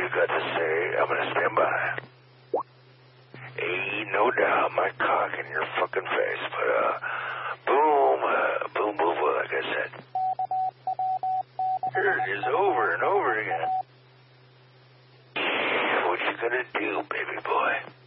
you got to say. I'm gonna stand by. Ain't no doubt my cock in your fucking face, but boom, boom, boom, boom, like I said. Here it is over and over again. What you gonna do, baby boy?